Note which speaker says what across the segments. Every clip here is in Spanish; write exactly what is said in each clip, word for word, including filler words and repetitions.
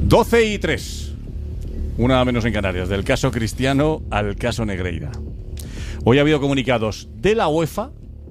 Speaker 1: doce y tres, una menos en Canarias, del caso Cristiano al caso Negreira. Hoy ha habido comunicados de la UEFA,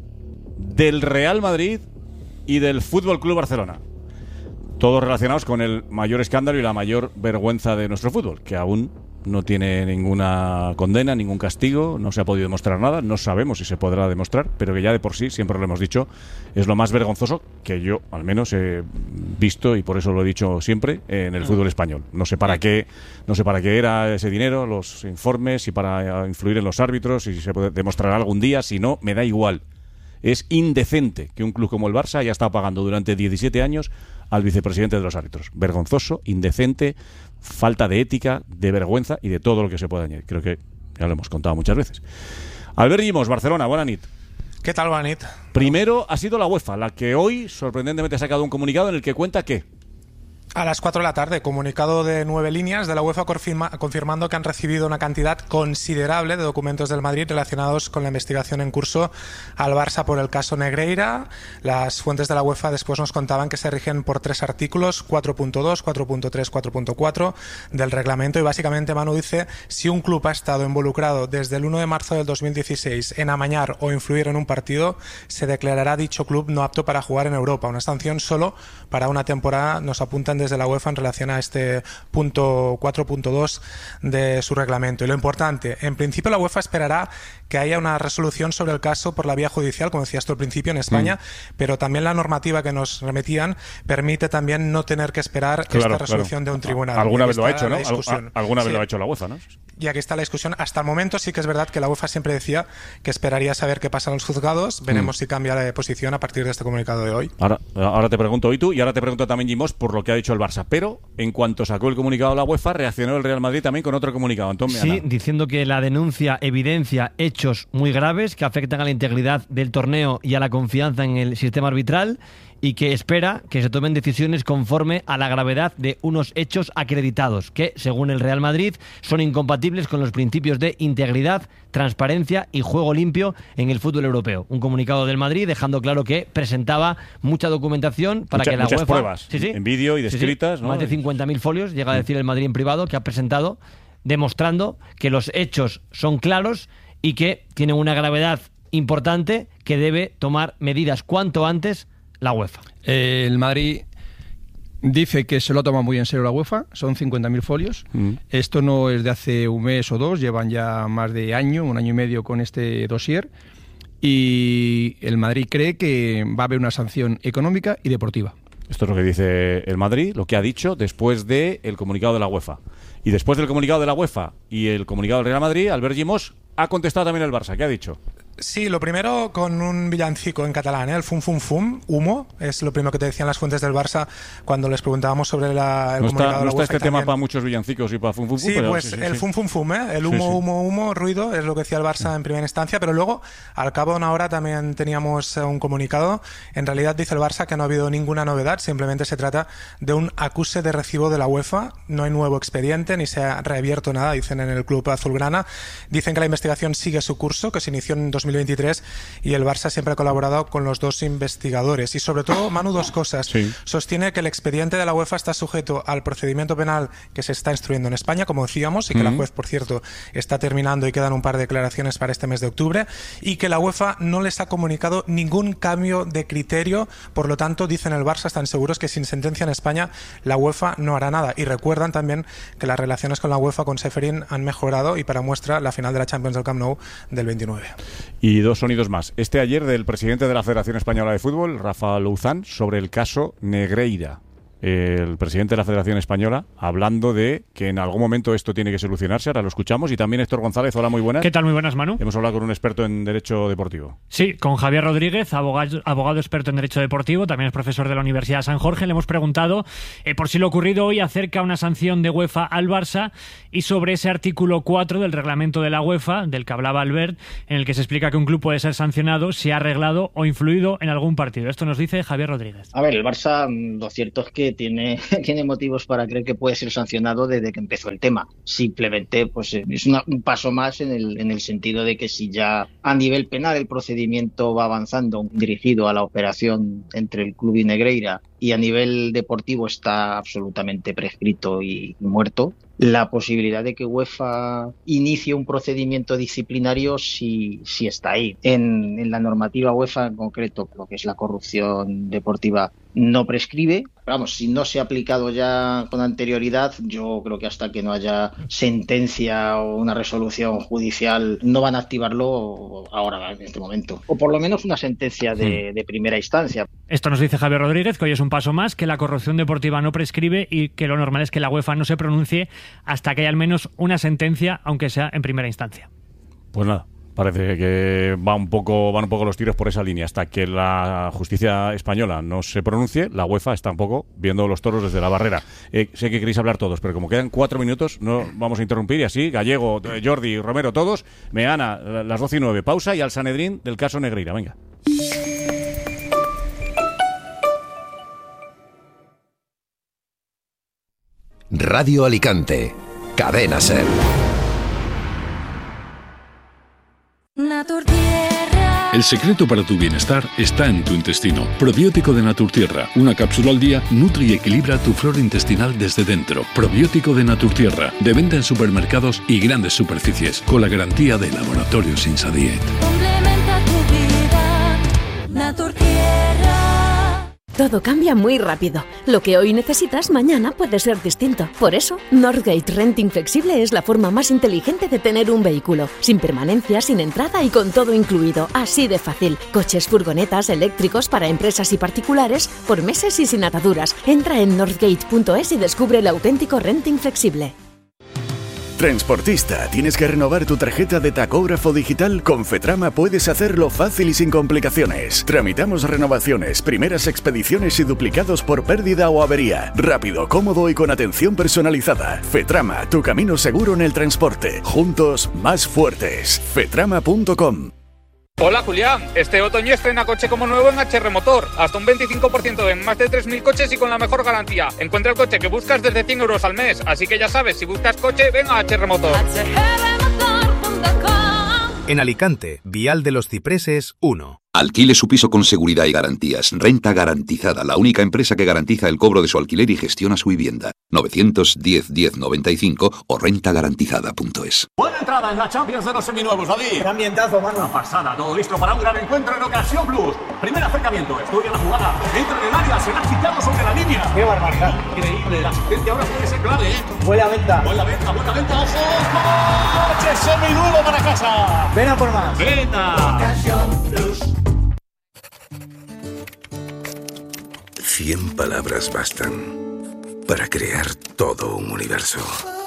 Speaker 1: del Real Madrid y del Fútbol Club Barcelona, todos relacionados con el mayor escándalo y la mayor vergüenza de nuestro fútbol, que aún no tiene ninguna condena, ningún castigo, no se ha podido demostrar nada, no sabemos si se podrá demostrar, pero que ya de por sí, siempre lo hemos dicho, es lo más vergonzoso que yo al menos he visto, y por eso lo he dicho siempre, en el fútbol español. No sé para qué, no sé para qué era ese dinero, los informes, si para influir en los árbitros, si se puede demostrar algún día, si no, me da igual. Es indecente que un club como el Barça haya estado pagando durante diecisiete años al vicepresidente de los árbitros. Vergonzoso, indecente, falta de ética, de vergüenza y de todo lo que se puede añadir. Creo que ya lo hemos contado muchas veces. Albert Llimós, Barcelona, buena nit.
Speaker 2: ¿Qué tal, buena nit?
Speaker 1: Primero ha sido la UEFA, la que hoy sorprendentemente ha sacado un comunicado en el que cuenta que
Speaker 2: a las cuatro de la tarde, comunicado de nueve líneas de la UEFA confirma, confirmando que han recibido una cantidad considerable de documentos del Madrid relacionados con la investigación en curso al Barça por el caso Negreira. Las fuentes de la UEFA después nos contaban que se rigen por tres artículos, cuatro punto dos, cuatro punto tres, cuatro punto cuatro del reglamento, y básicamente Manu dice: si un club ha estado involucrado desde el uno de marzo del dos mil dieciséis en amañar o influir en un partido, se declarará dicho club no apto para jugar en Europa. Una sanción solo para una temporada, nos apuntan desde la UEFA en relación a este punto cuatro punto dos de su reglamento. Y lo importante, en principio la UEFA esperará que haya una resolución sobre el caso por la vía judicial, como decías tú al principio, en España, mm. pero también la normativa que nos remetían permite también no tener que esperar
Speaker 1: claro,
Speaker 2: esta resolución
Speaker 1: claro.
Speaker 2: de un tribunal.
Speaker 1: Alguna vez lo ha hecho, ¿no? Alguna
Speaker 2: sí.
Speaker 1: vez lo ha hecho la UEFA, ¿no?
Speaker 2: Y aquí está la discusión. Hasta el momento sí que es verdad que la UEFA siempre decía que esperaría saber qué pasa en los juzgados. Veremos mm. si cambia de posición a partir de este comunicado de hoy.
Speaker 1: Ahora, ahora te pregunto hoy tú y ahora te pregunto también Llimós por lo que ha dicho el Barça. Pero en cuanto sacó el comunicado de la UEFA, reaccionó el Real Madrid también con otro comunicado. Antón Meana.
Speaker 3: Sí, diciendo que la denuncia evidencia hechos muy graves que afectan a la integridad del torneo y a la confianza en el sistema arbitral, y que espera que se tomen decisiones conforme a la gravedad de unos hechos acreditados que, según el Real Madrid, son incompatibles con los principios de integridad, transparencia y juego limpio en el fútbol europeo. Un comunicado del Madrid dejando claro que presentaba mucha documentación para
Speaker 1: Mucha,
Speaker 3: que la
Speaker 1: muchas
Speaker 3: UEFA...
Speaker 1: pruebas,
Speaker 3: sí, sí,
Speaker 1: en vídeo y descritas,
Speaker 3: sí, sí,
Speaker 1: ¿no?
Speaker 3: Más de cincuenta mil folios, llega a decir el Madrid en privado, que ha presentado, demostrando que los hechos son claros y que tienen una gravedad importante que debe tomar medidas cuanto antes la UEFA.
Speaker 4: Eh, el Madrid dice que se lo toma muy en serio la UEFA, son cincuenta mil folios. Mm. Esto no es de hace un mes o dos, llevan ya más de año, un año y medio con este dossier. Y el Madrid cree que va a haber una sanción económica y deportiva.
Speaker 1: Esto es lo que dice el Madrid, lo que ha dicho después del comunicado de la UEFA. Y después del comunicado de la UEFA y el comunicado del Real Madrid, Albert Llimós ha contestado también el Barça. ¿Qué ha dicho?
Speaker 2: Sí, lo primero con un villancico en catalán, ¿eh? El fum fum fum, humo, es lo primero que te decían las fuentes del Barça cuando les preguntábamos sobre la, el
Speaker 1: no
Speaker 2: comunicado
Speaker 1: está,
Speaker 2: de la
Speaker 1: no está
Speaker 2: UEFA.
Speaker 1: este tema para muchos villancicos y para fum fum fum.
Speaker 2: Sí,
Speaker 1: pero
Speaker 2: pues
Speaker 1: sí, sí,
Speaker 2: el
Speaker 1: sí.
Speaker 2: fum fum fum, ¿eh? El humo,
Speaker 1: sí, sí.
Speaker 2: humo, humo, ruido, es lo que decía el Barça en primera instancia, pero luego, al cabo de una hora también teníamos un comunicado. En realidad dice el Barça que no ha habido ninguna novedad, simplemente se trata de un acuse de recibo de la UEFA, no hay nuevo expediente, ni se ha reabierto nada, dicen en el club azulgrana. Dicen que la investigación sigue su curso, que se inició en dos mil veintitrés, y el Barça siempre ha colaborado con los dos investigadores. Y sobre todo, Manu, dos cosas.
Speaker 1: Sí.
Speaker 2: Sostiene que el expediente de la UEFA está sujeto al procedimiento penal que se está instruyendo en España, como decíamos, y que mm. la juez, por cierto, está terminando y quedan un par de declaraciones para este mes de octubre, y que la UEFA no les ha comunicado ningún cambio de criterio. Por lo tanto, dicen el Barça, están seguros que sin sentencia en España la UEFA no hará nada. Y recuerdan también que las relaciones con la UEFA, con Ceferín, han mejorado, y para muestra la final de la Champions del Camp Nou del veintinueve.
Speaker 1: Y dos sonidos más. Este ayer del presidente de la Federación Española de Fútbol, Rafa Louzán, sobre el caso Negreira. El presidente de la Federación Española hablando de que en algún momento esto tiene que solucionarse. Ahora lo escuchamos. Y también Héctor González. Hola, muy buenas.
Speaker 5: ¿Qué tal? Muy buenas, Manu.
Speaker 1: Hemos hablado con un experto en Derecho Deportivo.
Speaker 5: Sí, con Javier Rodríguez, abogado, abogado experto en Derecho Deportivo, también es profesor de la Universidad de San Jorge. Le hemos preguntado eh, por si lo ocurrido hoy acerca una sanción de UEFA al Barça y sobre ese artículo cuatro del reglamento de la UEFA, del que hablaba Albert, en el que se explica que un club puede ser sancionado si ha arreglado o influido en algún partido. Esto nos dice Javier Rodríguez.
Speaker 6: A ver, el Barça, lo cierto es que que tiene, tiene motivos para creer que puede ser sancionado desde que empezó el tema. Simplemente pues es una, un paso más en el, en el sentido de que si ya a nivel penal el procedimiento va avanzando dirigido a la operación entre el club y Negreira y a nivel deportivo está absolutamente prescrito y muerto, la posibilidad de que UEFA inicie un procedimiento disciplinario sí, sí está ahí. En, en la normativa UEFA en concreto, lo que es la corrupción deportiva, no prescribe. Vamos, si no se ha aplicado ya con anterioridad, yo creo que hasta que no haya sentencia o una resolución judicial no van a activarlo ahora, en este momento. O por lo menos una sentencia de, de primera instancia.
Speaker 5: Esto nos dice Javier Rodríguez, que hoy es un paso más, que la corrupción deportiva no prescribe y que lo normal es que la UEFA no se pronuncie hasta que haya al menos una sentencia, aunque sea en primera instancia.
Speaker 1: Pues nada. Parece que va un poco, van un poco los tiros por esa línea. Hasta que la justicia española no se pronuncie, la UEFA está un poco viendo los toros desde la barrera. Eh, sé que queréis hablar todos, pero como quedan cuatro minutos, no vamos a interrumpir. Y así, Gallego, Jordi, Romero, todos, Meana, las doce y nueve. Pausa y al Sanedrín del caso Negreira. Venga.
Speaker 7: Radio Alicante. Cadena SER.
Speaker 8: Naturtierra. El secreto para tu bienestar está en tu intestino. Probiótico de Naturtierra. Una cápsula al día nutre y equilibra tu flora intestinal desde dentro. Probiótico de Naturtierra. De venta en supermercados y grandes superficies. Con la garantía de Laboratorio Sinsadiet.
Speaker 9: Complementa tu vida. Naturtierra.
Speaker 10: Todo cambia muy rápido. Lo que hoy necesitas, mañana puede ser distinto. Por eso, Northgate Renting Flexible es la forma más inteligente de tener un vehículo. Sin permanencia, sin entrada y con todo incluido. Así de fácil. Coches, furgonetas, eléctricos para empresas y particulares, por meses y sin ataduras. Entra en northgate punto es y descubre el auténtico renting flexible.
Speaker 11: Transportista, ¿tienes que renovar tu tarjeta de tacógrafo digital? Con Fetrama puedes hacerlo fácil y sin complicaciones. Tramitamos renovaciones, primeras expediciones y duplicados por pérdida o avería. Rápido, cómodo y con atención personalizada. Fetrama, tu camino seguro en el transporte. Juntos, más fuertes. fetrama punto com.
Speaker 12: Hola Julián, este otoño estrena coche como nuevo en H R Motor, hasta un veinticinco por ciento en más de tres mil coches y con la mejor garantía. Encuentra el coche que buscas desde cien euros al mes, así que ya sabes, si buscas coche, ven a H R Motor.
Speaker 13: En Alicante, Vial de los Cipreses uno.
Speaker 14: Alquile su piso con seguridad y garantías. Renta Garantizada, la única empresa que garantiza el cobro de su alquiler y gestiona su vivienda. novecientos diez diez noventa y cinco o renta garantizada punto es.
Speaker 15: Buena entrada en la Champions de los seminuevos, David.
Speaker 16: Qué ambientazo, mano.
Speaker 15: Una pasada, todo listo para un gran encuentro en Ocasión Plus. Primer acercamiento, estudia la jugada, entra en el área, se la ha quitado sobre la línea.
Speaker 16: Qué barbaridad.
Speaker 15: Increíble, la asistencia ahora puede ser clave, ¿eh?
Speaker 16: Buena venta.
Speaker 15: Buena venta, buena venta, ojo. ¡Coche seminuevo para casa!
Speaker 16: Ven a por más.
Speaker 15: Venga.
Speaker 16: Ocasión Plus.
Speaker 17: Cien palabras bastan para crear todo un universo.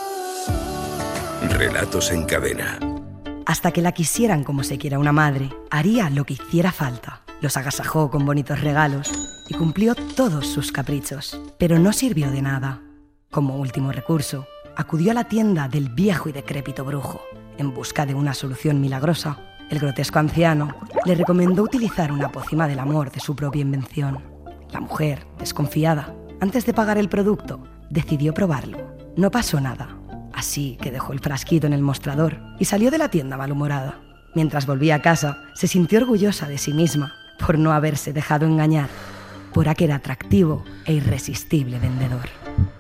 Speaker 17: Relatos en cadena.
Speaker 18: Hasta que la quisieran como se quiera una madre, haría lo que hiciera falta. Los agasajó con bonitos regalos y cumplió todos sus caprichos. Pero no sirvió de nada. Como último recurso, acudió a la tienda del viejo y decrépito brujo. En busca de una solución milagrosa, el grotesco anciano le recomendó utilizar una pócima del amor de su propia invención. La mujer, desconfiada, antes de pagar el producto, decidió probarlo. No pasó nada, así que dejó el frasquito en el mostrador y salió de la tienda malhumorada. Mientras volvía a casa, se sintió orgullosa de sí misma por no haberse dejado engañar por aquel atractivo e irresistible vendedor.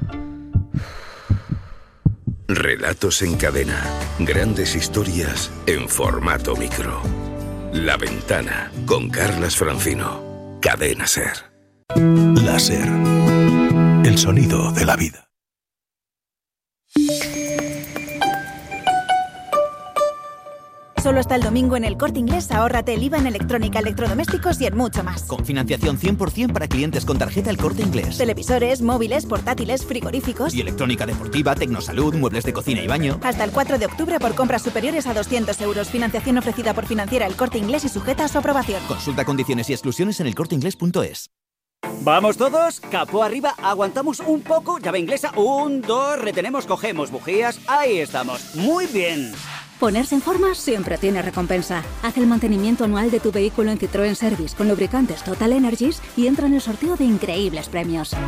Speaker 17: Relatos en cadena. Grandes historias en formato micro. La Ventana, con Carlas Francino. Cadena SER.
Speaker 19: La SER, el sonido de la vida.
Speaker 20: Solo hasta el domingo en El Corte Inglés, ahórrate el I V A en electrónica, electrodomésticos y en mucho más.
Speaker 21: Con financiación cien por ciento para clientes con tarjeta El Corte Inglés.
Speaker 20: Televisores, móviles, portátiles, frigoríficos.
Speaker 21: Y electrónica deportiva, tecnosalud, muebles de cocina y baño.
Speaker 20: Hasta el cuatro de octubre por compras superiores a doscientos euros. Financiación ofrecida por Financiera El Corte Inglés y sujeta a su aprobación.
Speaker 21: Consulta condiciones y exclusiones en el corte inglés punto es.
Speaker 22: ¿Vamos todos? Capó arriba, aguantamos un poco, llave inglesa, un, dos, retenemos, cogemos bujías, ahí estamos, muy bien.
Speaker 23: Ponerse en forma siempre tiene recompensa. Haz el mantenimiento anual de tu vehículo en Citroën Service con lubricantes Total Energies y entra en el sorteo de increíbles premios.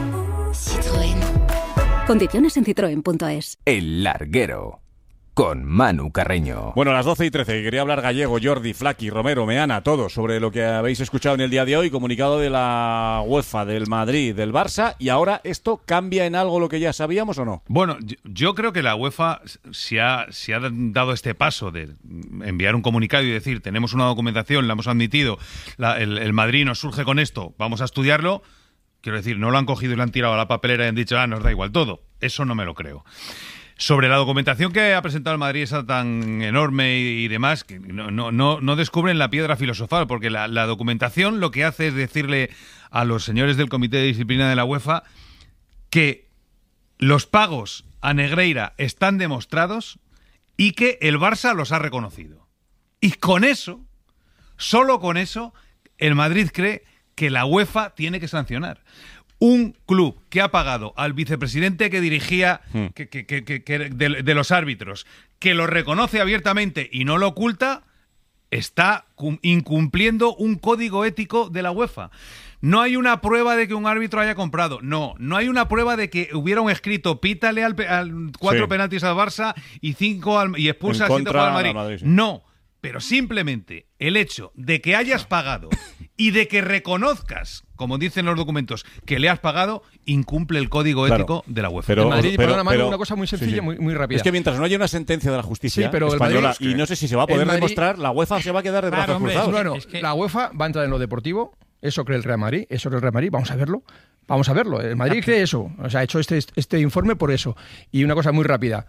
Speaker 23: Citroën. Condiciones en citroen punto es.
Speaker 3: El Larguero, con Manu Carreño.
Speaker 1: Bueno, a las doce y trece, quería hablar Gallego, Jordi, Flaqui, Romero, Meana, todos, sobre lo que habéis escuchado en el día de hoy, comunicado de la UEFA, del Madrid, del Barça, y ahora, ¿esto cambia en algo lo que ya sabíamos o no?
Speaker 4: Bueno, yo, yo creo que la UEFA se ha, se ha dado este paso de enviar un comunicado y decir, tenemos una documentación, la hemos admitido, la, el, el Madrid nos surge con esto, vamos a estudiarlo. Quiero decir, no lo han cogido y lo han tirado a la papelera y han dicho, ah, nos da igual todo. Eso no me lo creo. Sobre la documentación que ha presentado el Madrid, esa tan enorme y, y demás, que no, no, no, no descubren la piedra filosofal, porque la, la documentación lo que hace es decirle a los señores del Comité de Disciplina de la UEFA que los pagos a Negreira están demostrados y que el Barça los ha reconocido. Y con eso, solo con eso, el Madrid cree que la UEFA tiene que sancionar. Un club que ha pagado al vicepresidente que dirigía hmm. que, que, que, que, de, de los árbitros, que lo reconoce abiertamente y no lo oculta, está incumpliendo un código ético de la UEFA. No hay una prueba de que un árbitro haya comprado. No, no hay una prueba de que hubiera un escrito pítale al, al cuatro sí. penaltis al Barça y cinco al, y expulsa al cinco al Madrid. Madrid sí. No, pero simplemente el hecho de que hayas pagado y de que reconozcas, como dicen los documentos, que le has pagado, incumple el código claro, ético de la UEFA.
Speaker 16: Pero, el Madrid, pero, perdona, pero, una cosa muy sencilla, sí, sí. Muy, muy rápida.
Speaker 1: Es que mientras no haya una sentencia de la justicia sí, pero española, Madrid, y no sé si se va a poder Madrid, demostrar, la UEFA se va a quedar de brazos claro, hombre, cruzados.
Speaker 16: Bueno, es que... la UEFA va a entrar en lo deportivo, eso cree el Real Madrid, eso cree el Real Madrid, vamos a verlo. Vamos a verlo. El Madrid cree eso. O sea, ha hecho este, este informe por eso. Y una cosa muy rápida.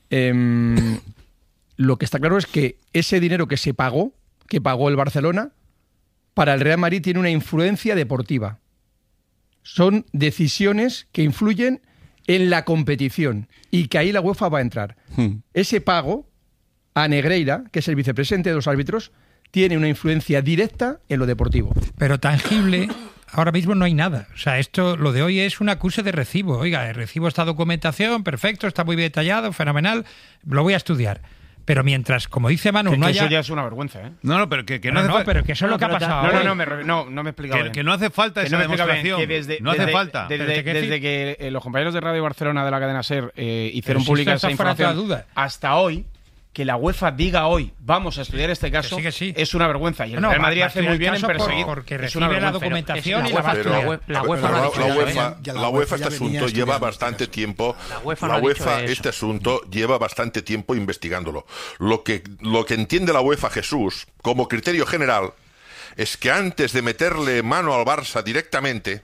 Speaker 16: Eh, lo que está claro es que ese dinero que se pagó, que pagó el Barcelona, para el Real Madrid tiene una influencia deportiva. Son decisiones que influyen en la competición y que ahí la UEFA va a entrar. Hmm. Ese pago a Negreira, que es el vicepresidente de los árbitros, tiene una influencia directa en lo deportivo.
Speaker 24: Pero tangible, ahora mismo no hay nada. O sea, esto, lo de hoy es un acuse de recibo. Oiga, recibo esta documentación, perfecto, está muy bien detallado, fenomenal, lo voy a estudiar. Pero mientras, como dice Manu,
Speaker 25: que,
Speaker 24: no
Speaker 25: que
Speaker 24: haya...
Speaker 25: eso ya es una vergüenza, ¿eh?
Speaker 4: No, no, pero que, que no,
Speaker 24: no
Speaker 4: hace
Speaker 24: no,
Speaker 4: falta...
Speaker 24: pero que eso es lo que ha pasado.
Speaker 25: No, no, no, me, no, no me he explicado
Speaker 4: que,
Speaker 25: bien.
Speaker 4: Que no hace falta
Speaker 25: que
Speaker 4: esa
Speaker 25: no
Speaker 4: demostración.
Speaker 25: Que desde,
Speaker 4: no
Speaker 25: desde,
Speaker 4: hace falta.
Speaker 25: Desde, desde, que, desde que eh, los compañeros de Radio Barcelona de la cadena SER eh, hicieron pública esa información duda. hasta hoy, que la UEFA diga hoy, vamos a estudiar este caso, que sí, que sí. es una vergüenza. Y el
Speaker 24: no,
Speaker 25: Real Madrid hace muy bien en perseguir.
Speaker 24: Por, porque recibe la documentación y la va a estudiar.
Speaker 26: La UEFA, la UEFA este asunto lleva bastante tiempo. La UEFA, la UEFA este asunto lleva bastante tiempo investigándolo. Lo que, lo que entiende la UEFA, Jesús, como criterio general, es que antes de meterle mano al Barça directamente,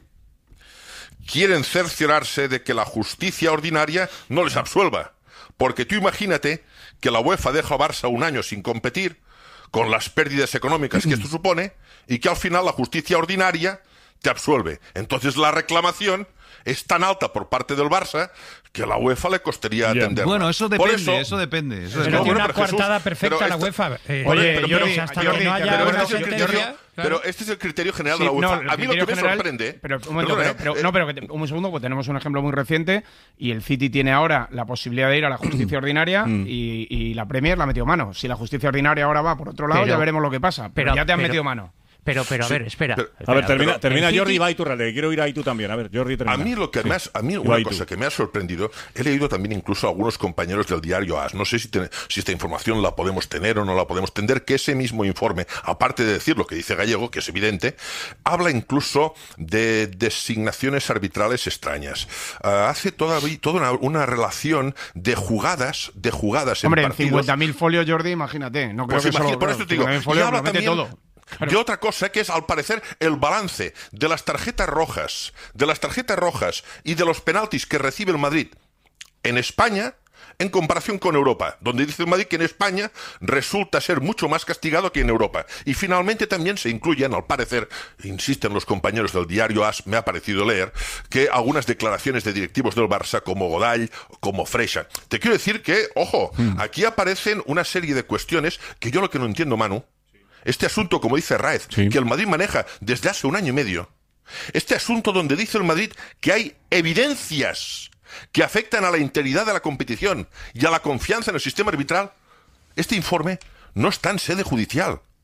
Speaker 26: quieren cerciorarse de que la justicia ordinaria no les absuelva. Porque tú imagínate que la UEFA deja a Barça un año sin competir, con las pérdidas económicas que esto supone, y que al final la justicia ordinaria te absuelve. Entonces la reclamación es tan alta por parte del Barça que a la UEFA le costaría yeah. atenderla.
Speaker 4: Bueno, eso depende, eso, eso depende. Eso
Speaker 24: pero
Speaker 4: depende.
Speaker 24: tiene una
Speaker 4: bueno,
Speaker 24: coartada perfecta a la UEFA.
Speaker 26: Eh, Oye, pero, pero, Jordi, hasta Jordi, que no haya pero, una este criterio, claro. pero este es el criterio general sí, de la UEFA. No, a mí lo que me general, sorprende...
Speaker 25: Pero, un momento, pero, pero, no, pero que te, un segundo, pues tenemos un ejemplo muy reciente y el City tiene ahora la posibilidad de ir a la justicia ordinaria y, y la Premier la ha metido mano. Si la justicia ordinaria ahora va por otro lado, pero, ya veremos lo que pasa. Pero, pero ya te han pero, metido mano.
Speaker 23: Pero, pero, a ver, espera.
Speaker 1: Pero,
Speaker 23: espera
Speaker 1: a ver, termina,
Speaker 23: pero,
Speaker 1: termina Jordi y va y tú, Rale. Quiero ir ahí tú también. A ver, Jordi, termina.
Speaker 26: A mí lo que sí. más, a mí una cosa que me ha sorprendido, he leído también incluso a algunos compañeros del diario AS, no sé si, ten, si esta información la podemos tener o no la podemos tener, que ese mismo informe, aparte de decir lo que dice Gallego, que es evidente, habla incluso de designaciones arbitrales extrañas. Uh, hace toda, toda una, una relación de jugadas, de jugadas
Speaker 25: Hombre,
Speaker 26: en
Speaker 25: partidos. Hombre, en cincuenta mil folios, Jordi, imagínate. No creo
Speaker 26: pues
Speaker 25: que
Speaker 26: imagínate,
Speaker 25: solo,
Speaker 26: por esto te digo, y habla también
Speaker 25: todo.
Speaker 26: Claro. De otra cosa que es, al parecer, el balance de las tarjetas rojas, de las tarjetas rojas y de los penaltis que recibe el Madrid en España en comparación con Europa, donde dice el Madrid que en España resulta ser mucho más castigado que en Europa. Y finalmente también se incluyen, al parecer, insisten los compañeros del diario AS, me ha parecido leer, que algunas declaraciones de directivos del Barça, como Godall, como Freixa. Te quiero decir que, ojo, hmm. aquí aparecen una serie de cuestiones que yo lo que no entiendo, Manu, este asunto, como dice Raez, sí. que el Madrid maneja desde hace un año y medio. Este asunto donde dice el Madrid que hay evidencias que afectan a la integridad de la competición y a la confianza en el sistema arbitral. Este informe no está en sede judicial.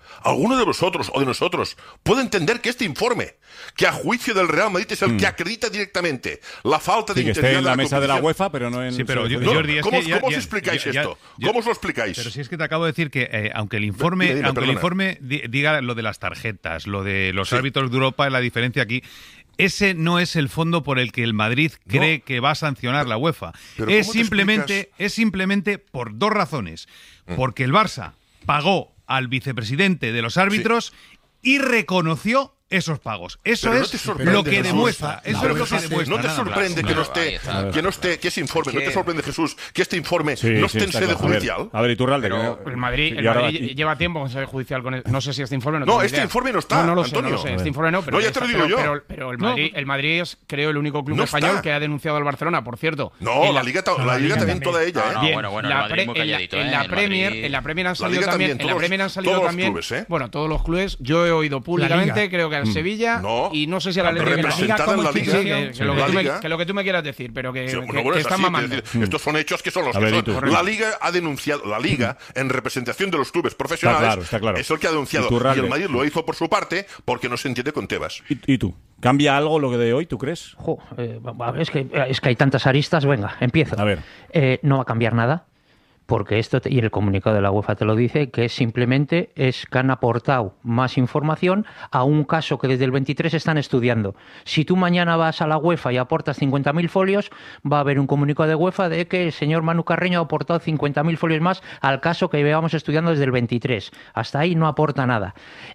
Speaker 26: ¿Alguno de vosotros o de nosotros puede entender que este informe, que a juicio del Real Madrid es el mm. que acredita directamente la falta de
Speaker 1: sí, que
Speaker 26: integridad
Speaker 1: esté en la,
Speaker 26: de la
Speaker 1: mesa de la UEFA, pero no en...
Speaker 4: Sí, pero yo,
Speaker 26: no,
Speaker 4: Jordi, es
Speaker 26: ¿Cómo,
Speaker 4: que ya,
Speaker 26: ¿cómo
Speaker 4: ya,
Speaker 26: os explicáis
Speaker 4: ya, ya,
Speaker 26: esto?
Speaker 4: ya,
Speaker 26: ¿Cómo os lo explicáis?
Speaker 4: Pero si es que te acabo de decir que, eh, aunque el informe
Speaker 26: dime, dime,
Speaker 4: aunque el
Speaker 26: perdona.
Speaker 4: informe di- diga lo de las tarjetas, lo de los sí. árbitros de Europa, la diferencia aquí... Ese no es el fondo por el que el Madrid cree no. que va a sancionar la UEFA. Es simplemente, es simplemente por dos razones. Mm. Porque el Barça pagó al vicepresidente de los árbitros sí. y reconoció esos pagos. Eso
Speaker 26: pero
Speaker 4: es
Speaker 26: no
Speaker 4: lo que demuestra. Eso
Speaker 26: no,
Speaker 4: es lo que demuestra.
Speaker 26: No te sorprende que no esté, que no esté, que ese informe, no te sorprende, Jesús, que este informe
Speaker 1: sí,
Speaker 26: no
Speaker 1: sí,
Speaker 26: esté en sede
Speaker 1: claro.
Speaker 26: judicial.
Speaker 1: A ver, a ver Iturralde.
Speaker 25: Pero
Speaker 1: que...
Speaker 25: el Madrid, el
Speaker 1: ahora...
Speaker 25: Madrid lleva tiempo en sede judicial con el... No sé si este informe no.
Speaker 26: No,
Speaker 25: tengo
Speaker 26: este
Speaker 25: idea.
Speaker 26: informe no está.
Speaker 25: No, no lo
Speaker 26: Antonio.
Speaker 25: sé, no lo sé. Este informe no. Pero
Speaker 26: no, ya te lo digo
Speaker 25: pero,
Speaker 26: yo.
Speaker 25: Pero, pero el Madrid, el Madrid es, creo, el único club
Speaker 26: no
Speaker 25: español
Speaker 26: está.
Speaker 25: que ha denunciado al Barcelona, por cierto.
Speaker 26: No,
Speaker 25: la,
Speaker 26: la Liga, la, la Liga también toda ella, ¿eh?
Speaker 2: No,
Speaker 25: Bien,
Speaker 2: bueno, bueno,
Speaker 25: la
Speaker 2: el Madrid muy calladito,
Speaker 25: en
Speaker 2: ¿eh?
Speaker 25: la
Speaker 2: El
Speaker 25: Premier,
Speaker 2: Madrid...
Speaker 25: en la Premier han salido también, en la Premier han salido también. Bueno, todos los clubes. Yo he oído públicamente, creo que al Sevilla y no sé si a la
Speaker 26: representada en la Liga,
Speaker 25: sí, que, que, lo que, me, que lo que tú me quieras decir, pero que,
Speaker 26: sí, bueno,
Speaker 25: que,
Speaker 26: bueno,
Speaker 25: que están
Speaker 26: así,
Speaker 25: mamando.
Speaker 26: Es decir, estos son hechos que son los a que ver, son. La Liga ha denunciado, la Liga, en representación de los clubes profesionales, está claro, está claro. es el que ha denunciado. Y, y el Madrid lo hizo por su parte porque no se entiende con Tebas.
Speaker 1: ¿Y, y tú? ¿Cambia algo lo que de hoy, tú crees?
Speaker 2: Jo, eh, es, que, es que hay tantas aristas, venga, empiezo.
Speaker 1: A ver.
Speaker 2: Eh, no va a cambiar nada. Porque esto, te, y el comunicado de la UEFA te lo dice, que simplemente es que han aportado más información a un caso que desde el veintitrés están estudiando. Si tú mañana vas a la UEFA y aportas cincuenta mil folios, va a haber un comunicado de UEFA de que el señor Manu Carreño ha aportado cincuenta mil folios más al caso que llevamos estudiando desde el veintitrés. Hasta ahí no aporta nada.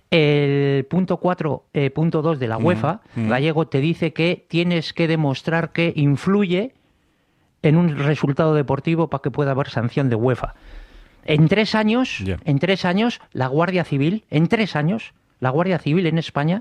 Speaker 2: El punto cuatro punto dos de la UEFA, mm, mm. Gallego, te dice que tienes que demostrar que influye en un resultado deportivo para que pueda haber sanción de UEFA. En tres años, yeah. en tres años, la Guardia Civil, en tres años, la Guardia Civil en España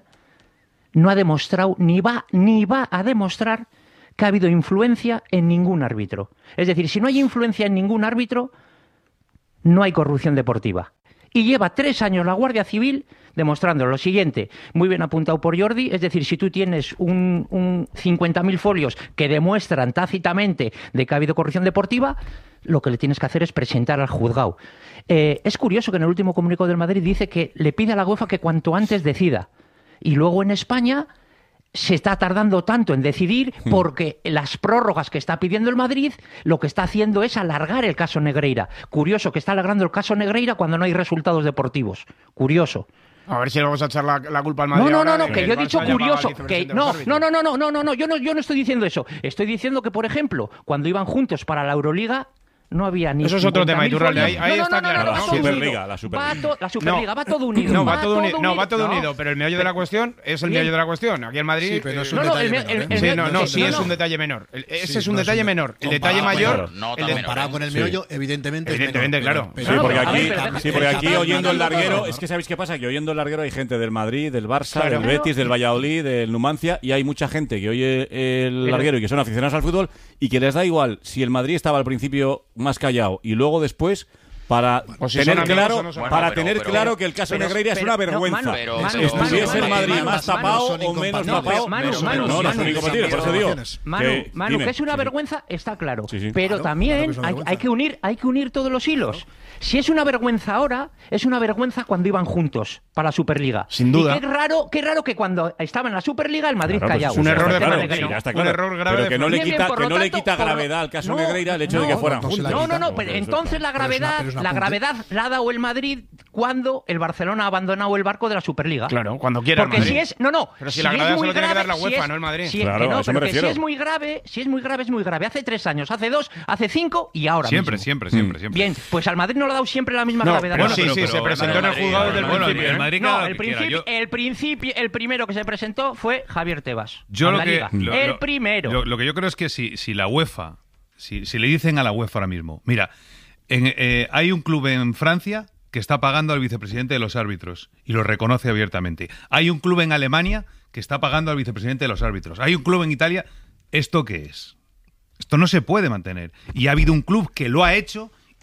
Speaker 2: no ha demostrado, ni va, ni va a demostrar que ha habido influencia en ningún árbitro. Es decir, si no hay influencia en ningún árbitro, no hay corrupción deportiva. Y lleva tres años la Guardia Civil demostrando lo siguiente, muy bien apuntado por Jordi, es decir, si tú tienes un, un cincuenta mil folios que demuestran tácitamente de que ha habido corrupción deportiva, lo que le tienes que hacer es presentar al juzgado. Eh, es curioso que en el último comunicado del Madrid dice que le pide a la UEFA que cuanto antes decida. Y luego en España se está tardando tanto en decidir porque las prórrogas que está pidiendo el Madrid lo que está haciendo es alargar el caso Negreira. Curioso que está alargando el caso Negreira cuando no hay resultados deportivos. Curioso.
Speaker 25: A ver si le vamos a echar la, la culpa al Madrid.
Speaker 2: No, no,
Speaker 25: ahora
Speaker 2: no, no, que yo he dicho curioso. Que no, no, no, no, no, no, no, no, yo no, yo no estoy diciendo eso. Estoy diciendo que, por ejemplo, cuando iban juntos para la Euroliga, no había ni...
Speaker 25: Eso es otro tema, Iturralde, ahí, ahí no, está no, no, claro.
Speaker 1: No, no, la Superliga, la Superliga.
Speaker 2: Va to, la Superliga, no, va todo unido.
Speaker 25: No,
Speaker 2: va,
Speaker 25: va todo, uni,
Speaker 2: todo
Speaker 25: no,
Speaker 2: unido.
Speaker 25: va todo unido, pero el meollo de la cuestión es el meollo de la cuestión. Aquí en Madrid...
Speaker 5: Sí, pero no es un
Speaker 25: eh,
Speaker 5: detalle
Speaker 25: no, no,
Speaker 5: menor.
Speaker 25: El, el, sí, no, no, sí es un detalle menor. Ese es un detalle menor. El detalle mayor...
Speaker 5: Comparado con el meollo, evidentemente
Speaker 25: Evidentemente, claro.
Speaker 1: Sí, porque aquí, sí, porque aquí oyendo el larguero, es que ¿sabéis qué pasa? Que oyendo el larguero hay gente del Madrid, del Barça, del Betis, del Valladolid, del Numancia, y hay mucha gente que oye el larguero y que son aficionados al fútbol y que les da igual si el Madrid estaba al principio más callado y luego después... Para
Speaker 25: si
Speaker 1: tener
Speaker 25: amigos,
Speaker 1: claro,
Speaker 25: no
Speaker 1: para
Speaker 25: pero,
Speaker 1: tener
Speaker 25: pero,
Speaker 1: claro que el caso
Speaker 2: pero,
Speaker 1: Negreira
Speaker 2: pero,
Speaker 1: es una vergüenza.
Speaker 2: No, Manu, Manu,
Speaker 1: Estuviese
Speaker 2: Manu,
Speaker 1: el Madrid
Speaker 2: Manu,
Speaker 1: más
Speaker 2: Manu,
Speaker 1: tapado
Speaker 2: Manu,
Speaker 1: o menos
Speaker 2: no,
Speaker 1: tapado.
Speaker 2: Manu,
Speaker 1: pero,
Speaker 2: Manu,
Speaker 1: no, no
Speaker 2: Manu,
Speaker 1: son incompatibles, por eso digo.
Speaker 2: Manu,
Speaker 1: que,
Speaker 2: Manu,
Speaker 1: dime,
Speaker 2: que es una
Speaker 1: sí,
Speaker 2: vergüenza, está claro.
Speaker 1: Sí, sí.
Speaker 2: Pero
Speaker 5: claro,
Speaker 2: también
Speaker 5: claro
Speaker 2: hay, hay, que unir, hay que unir todos los hilos. Claro. Si es una vergüenza ahora, es una vergüenza cuando iban juntos para la Superliga.
Speaker 25: Sin duda.
Speaker 2: Y qué raro, qué raro que cuando estaba en la Superliga el Madrid
Speaker 1: claro,
Speaker 2: callado.
Speaker 1: Pues
Speaker 25: un error de
Speaker 1: claro,
Speaker 25: Negreira.
Speaker 1: ya está claro.
Speaker 25: Un error grave.
Speaker 1: Pero que no le quita,
Speaker 2: bien,
Speaker 1: que no
Speaker 2: tanto,
Speaker 1: le quita
Speaker 2: por,
Speaker 1: gravedad al caso
Speaker 2: no,
Speaker 1: Negreira el hecho
Speaker 2: no,
Speaker 1: de que fueran
Speaker 5: no,
Speaker 1: juntos.
Speaker 2: No, no, no, pero entonces la gravedad, la gravedad la ha dado el Madrid cuando el Barcelona ha abandonado el barco de la Superliga.
Speaker 25: Claro, cuando quiera.
Speaker 2: Porque si es, no, no.
Speaker 25: Pero si,
Speaker 2: si
Speaker 25: la gravedad
Speaker 2: es muy
Speaker 25: se lo tiene
Speaker 2: grave,
Speaker 25: que dar la UEFA,
Speaker 2: si es,
Speaker 25: no el Madrid.
Speaker 2: Si,
Speaker 1: claro,
Speaker 2: no,
Speaker 1: a eso
Speaker 2: pero
Speaker 1: me
Speaker 2: que si
Speaker 1: refiero.
Speaker 2: es muy grave, si es muy grave, es muy grave. Hace tres años, hace dos, hace cinco y ahora
Speaker 4: siempre,
Speaker 2: mismo.
Speaker 4: Siempre, siempre, siempre.
Speaker 2: Bien, pues al Madrid no le ha dado siempre la misma
Speaker 25: no,
Speaker 2: gravedad.
Speaker 25: Bueno,
Speaker 2: no,
Speaker 25: sí,
Speaker 2: pero,
Speaker 25: sí,
Speaker 2: pero,
Speaker 25: se presentó en el juzgado desde el
Speaker 4: bueno,
Speaker 25: principio.
Speaker 4: El Madrid
Speaker 2: no,
Speaker 4: el,
Speaker 2: el, principio,
Speaker 4: yo...
Speaker 2: el principio, el primero que se presentó fue Javier Tebas.
Speaker 4: Yo lo
Speaker 2: la
Speaker 4: que,
Speaker 2: Liga.
Speaker 4: lo,
Speaker 2: el
Speaker 4: lo,
Speaker 2: primero.
Speaker 4: Lo, lo que yo creo es que si, si la UEFA, si, si le dicen a la UEFA ahora mismo, mira, en, eh, hay un club en Francia que está pagando al vicepresidente de los árbitros y lo reconoce abiertamente. Hay un club en Alemania que está pagando al vicepresidente de los árbitros. Hay un club en Italia. ¿Esto qué es? Esto no se puede mantener. Y ha habido un club que lo ha hecho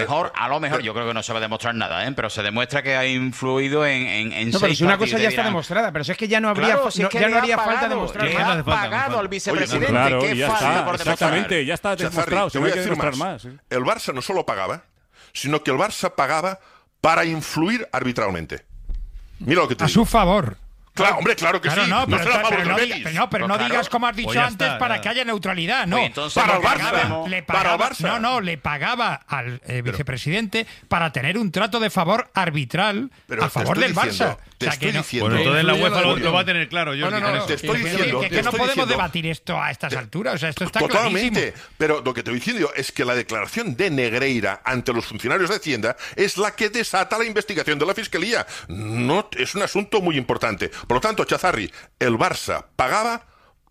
Speaker 6: mejor, a lo mejor, yo creo que no se va a demostrar nada, ¿eh? Pero se demuestra que ha influido en, en, en
Speaker 25: no, pero
Speaker 6: seis
Speaker 25: si una cosa
Speaker 6: partidos,
Speaker 25: ya
Speaker 6: te
Speaker 25: está
Speaker 6: dirán,
Speaker 25: demostrada, pero si es que ya no habría,
Speaker 6: claro, si
Speaker 25: no,
Speaker 6: es que
Speaker 25: ya
Speaker 6: le
Speaker 25: no haría
Speaker 6: ha pagado,
Speaker 25: falta demostrar.
Speaker 6: Le
Speaker 25: No
Speaker 6: ha
Speaker 25: hace falta,
Speaker 6: pagado
Speaker 25: no
Speaker 6: al
Speaker 25: hace
Speaker 6: vicepresidente.
Speaker 1: Oye, claro,
Speaker 6: ¿Qué
Speaker 1: ya
Speaker 6: falta
Speaker 1: está,
Speaker 6: por demostrar?
Speaker 1: exactamente, ya está
Speaker 26: Chazarri,
Speaker 1: demostrado.
Speaker 26: te
Speaker 1: Se
Speaker 26: voy
Speaker 1: no
Speaker 26: a
Speaker 1: hay que
Speaker 26: decir
Speaker 1: demostrar
Speaker 26: más.
Speaker 1: más. ¿eh?
Speaker 26: El Barça no solo pagaba, sino que el Barça pagaba para influir arbitralmente. Mira lo que te
Speaker 24: A
Speaker 26: digo.
Speaker 24: su favor.
Speaker 26: Claro, hombre, claro que
Speaker 24: Claro,
Speaker 26: sí.
Speaker 24: no,
Speaker 26: No,
Speaker 24: pero,
Speaker 26: será
Speaker 24: pero
Speaker 26: Pablo
Speaker 24: no,
Speaker 26: Betis.
Speaker 24: diga- pero no, pero
Speaker 26: Pues
Speaker 24: no
Speaker 26: claro.
Speaker 24: digas como has dicho
Speaker 26: Pues ya
Speaker 24: antes
Speaker 26: está,
Speaker 24: para
Speaker 26: ya.
Speaker 24: que haya neutralidad, no.
Speaker 26: Oye, entonces, para el Barça.
Speaker 24: le
Speaker 26: Para el
Speaker 24: pagaba-
Speaker 26: Barça.
Speaker 24: No, no, le pagaba al eh, vicepresidente para tener un trato de favor arbitral
Speaker 26: Pero
Speaker 24: a
Speaker 26: te
Speaker 24: favor
Speaker 26: estoy
Speaker 24: del
Speaker 26: diciendo,
Speaker 24: Barça.
Speaker 26: te
Speaker 24: O sea,
Speaker 26: estoy
Speaker 24: que no-
Speaker 26: diciendo.
Speaker 4: Bueno, entonces la UEFA lo,
Speaker 26: Oye,
Speaker 4: lo va a tener claro, Jordi.
Speaker 26: no, no,
Speaker 4: con
Speaker 26: no,
Speaker 4: eso.
Speaker 26: te estoy
Speaker 24: que-
Speaker 26: diciendo.
Speaker 24: que, que
Speaker 26: te
Speaker 24: no
Speaker 26: estoy
Speaker 24: podemos
Speaker 26: diciendo-
Speaker 24: debatir esto a estas alturas. O sea, esto está
Speaker 26: Totalmente,
Speaker 24: clarísimo.
Speaker 26: pero lo que te estoy diciendo es que la declaración de Negreira ante los funcionarios de Hacienda es la que desata la investigación de la Fiscalía. No, es un asunto muy importante. Por lo tanto, Chazarri, el Barça pagaba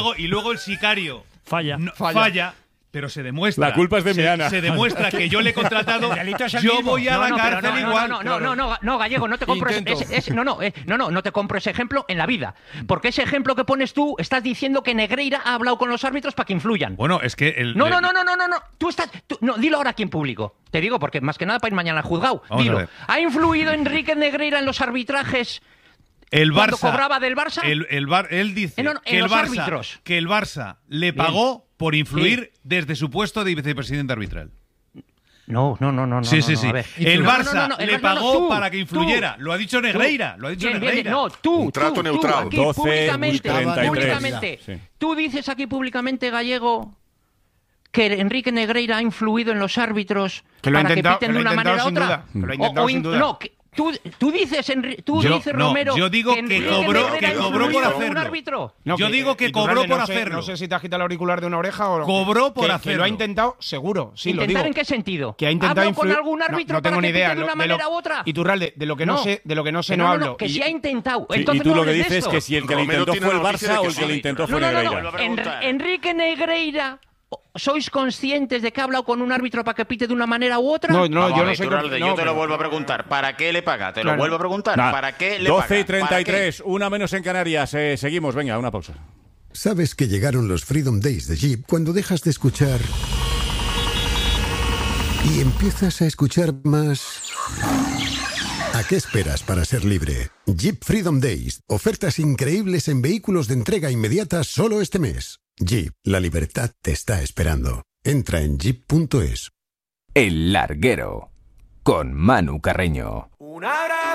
Speaker 4: luego, y luego el sicario
Speaker 7: falla.
Speaker 4: no-
Speaker 16: Falla.
Speaker 4: falla, pero se demuestra.
Speaker 1: La culpa es de
Speaker 4: se,
Speaker 1: Meana.
Speaker 4: Se demuestra que yo le he contratado.
Speaker 24: El delito es el
Speaker 4: Yo
Speaker 24: mismo.
Speaker 4: voy a
Speaker 2: No,
Speaker 4: la
Speaker 2: no, pero
Speaker 4: cárcel
Speaker 2: no, no,
Speaker 4: igual.
Speaker 2: No, no, no, no, no, Gallego, no te compro ese,
Speaker 16: Intento.
Speaker 2: ese- ese- no, no, eh, no, no, no te compro ese ejemplo en la vida. Porque ese ejemplo que pones tú, estás diciendo que Negreira ha hablado con los árbitros para que influyan.
Speaker 4: Bueno, es que el.
Speaker 2: No,
Speaker 4: le-
Speaker 2: no, no, no, no, no, no. Tú estás. tú- no, dilo ahora aquí en público. Te digo, porque más que nada para ir mañana al juzgado.
Speaker 4: Vamos a
Speaker 2: Dilo.
Speaker 4: ver.
Speaker 2: ¿Ha influido Enrique Negreira en los arbitrajes
Speaker 4: El
Speaker 2: cuando
Speaker 4: Barça.
Speaker 2: cobraba del Barça?
Speaker 4: El, el Bar- él dice
Speaker 2: Eh, no, no,
Speaker 4: que,
Speaker 2: en
Speaker 4: el
Speaker 2: los
Speaker 4: Barça,
Speaker 2: árbitros.
Speaker 4: que el Barça le pagó por influir desde su puesto de vicepresidente arbitral.
Speaker 2: No, no, no, no.
Speaker 4: Sí,
Speaker 2: no,
Speaker 4: sí,
Speaker 2: no,
Speaker 4: sí.
Speaker 2: a ver.
Speaker 4: El Barça
Speaker 2: No, no, no, el
Speaker 4: le
Speaker 2: Barça
Speaker 4: pagó
Speaker 2: no, tú,
Speaker 4: para que influyera.
Speaker 2: tú,
Speaker 4: Lo ha dicho Negreira.
Speaker 2: tú.
Speaker 4: Lo ha dicho
Speaker 2: Bien, bien,
Speaker 4: Negreira.
Speaker 2: bien. No, tú,
Speaker 26: Un trato
Speaker 2: tú,
Speaker 26: neutral.
Speaker 2: Tú, aquí
Speaker 1: doce,
Speaker 2: públicamente,
Speaker 1: treinta y tres.
Speaker 2: públicamente.
Speaker 1: Sí.
Speaker 2: Tú dices aquí públicamente, Gallego, que Enrique Negreira ha influido en los árbitros
Speaker 25: Que lo ha
Speaker 2: para
Speaker 25: intentado,
Speaker 2: que piten
Speaker 25: que
Speaker 2: de
Speaker 25: lo ha
Speaker 2: una
Speaker 25: intentado
Speaker 2: manera u
Speaker 25: sin
Speaker 2: otra.
Speaker 25: duda. Que lo ha
Speaker 2: O-
Speaker 25: intentado
Speaker 2: o
Speaker 25: sin
Speaker 2: in-
Speaker 25: duda.
Speaker 2: No, que tú, tú dices, Enri- tú
Speaker 4: Yo-
Speaker 2: dices
Speaker 4: no,
Speaker 2: Romero,
Speaker 4: yo digo que
Speaker 2: Enrique
Speaker 4: cobró-
Speaker 2: Negreira
Speaker 4: que
Speaker 2: ha
Speaker 4: cobró por
Speaker 2: influido en un
Speaker 4: hacerlo.
Speaker 2: árbitro.
Speaker 25: No,
Speaker 4: Yo
Speaker 25: que-
Speaker 4: digo que
Speaker 25: Iturralde,
Speaker 4: cobró por
Speaker 25: no sé-
Speaker 4: hacerlo.
Speaker 25: No sé si te agita el auricular de una oreja o...
Speaker 4: Cobró por
Speaker 25: que,
Speaker 4: hacerlo.
Speaker 25: Que lo ha intentado, seguro, sí, lo
Speaker 2: ¿Intentar
Speaker 25: digo.
Speaker 2: en qué sentido?
Speaker 25: Que ha intentado
Speaker 2: ¿Hablo con
Speaker 25: influir-
Speaker 2: algún
Speaker 25: No,
Speaker 2: árbitro
Speaker 25: no tengo
Speaker 2: para
Speaker 25: ni
Speaker 2: que
Speaker 25: idea.
Speaker 2: pite de
Speaker 25: lo-
Speaker 2: una
Speaker 25: de
Speaker 2: manera
Speaker 25: lo-
Speaker 2: u otra?
Speaker 25: Iturralde, de lo que no,
Speaker 2: No.
Speaker 25: sé, de lo que no sé
Speaker 2: Que
Speaker 25: no,
Speaker 2: no, no,
Speaker 25: hablo.
Speaker 2: no, que
Speaker 25: Y-
Speaker 2: sí ha intentado.
Speaker 1: Sí,
Speaker 2: Entonces
Speaker 1: y tú
Speaker 2: no
Speaker 1: lo que
Speaker 2: hables de
Speaker 1: dices es
Speaker 2: esto.
Speaker 1: que si el que le
Speaker 26: Romero
Speaker 1: intentó
Speaker 26: tiene
Speaker 1: fue el
Speaker 26: noticia
Speaker 1: Barça
Speaker 26: de
Speaker 1: o
Speaker 26: que
Speaker 1: el que le
Speaker 26: sí.
Speaker 1: intentó
Speaker 2: No,
Speaker 1: fue
Speaker 2: no, no,
Speaker 1: Negreira.
Speaker 2: no.
Speaker 6: Vuelvo a
Speaker 2: En-
Speaker 6: preguntar.
Speaker 2: Enrique Negreira, ¿sois conscientes de que ha hablado con un árbitro para que pite de una manera u otra?
Speaker 25: No, no,
Speaker 6: Vamos
Speaker 25: yo
Speaker 6: a
Speaker 25: no
Speaker 6: ver,
Speaker 25: soy...
Speaker 6: Iturralde,
Speaker 25: no,
Speaker 6: yo te lo
Speaker 25: pero-
Speaker 6: vuelvo a preguntar. ¿Para qué le paga? Te
Speaker 25: Claro.
Speaker 6: lo vuelvo a preguntar.
Speaker 1: Nah,
Speaker 6: ¿Para qué le
Speaker 1: doce y
Speaker 6: paga?
Speaker 1: treinta y
Speaker 6: ¿Para qué?
Speaker 1: tres, una menos en Canarias. Eh, seguimos, venga, una pausa.
Speaker 8: Sabes que llegaron los Freedom Days de Jeep cuando dejas de escuchar y empiezas a escuchar más. ¿A qué esperas para ser libre? Jeep Freedom Days. Ofertas increíbles en vehículos de entrega inmediata solo este mes. Jeep, la libertad te está esperando. Entra en jeep punto es.
Speaker 3: El Larguero, con Manu Carreño.